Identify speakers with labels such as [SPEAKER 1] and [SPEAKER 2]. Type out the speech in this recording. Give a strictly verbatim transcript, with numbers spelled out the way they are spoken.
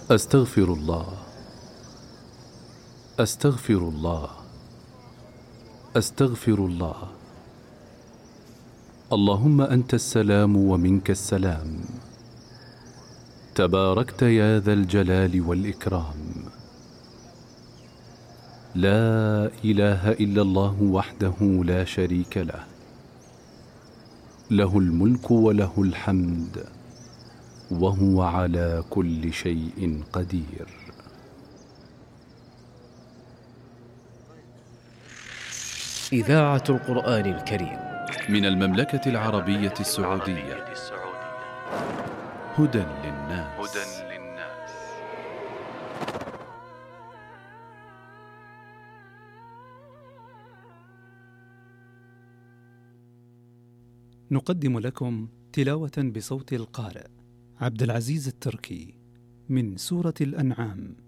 [SPEAKER 1] أستغفر الله، أستغفر الله، أستغفر الله. اللهم أنت السلام ومنك السلام، تباركت يا ذا الجلال والإكرام. لا إله إلا الله وحده لا شريك له، له الملك وله الحمد وهو على كل شيء قدير.
[SPEAKER 2] إذاعة القرآن الكريم
[SPEAKER 1] من المملكة العربية السعودية. هدى للناس. نقدم لكم تلاوة بصوت القارئ عبد العزيز التركي من سورة الأنعام.